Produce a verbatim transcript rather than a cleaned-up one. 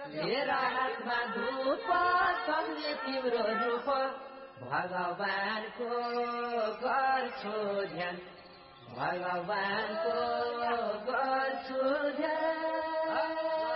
मेरा हातमा धूप सम्झे तिम्रो रूप भगवानको गर्छु ध्यान भगवानको गर्छु ध्यान